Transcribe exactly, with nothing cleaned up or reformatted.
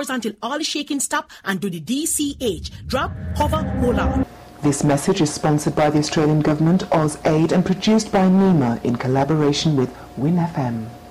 hours until all the shaking stop and do the D C H. Drop, hover, hold on. This message is sponsored by the Australian Government, AusAid, and produced by NEMA in collaboration with Win F M.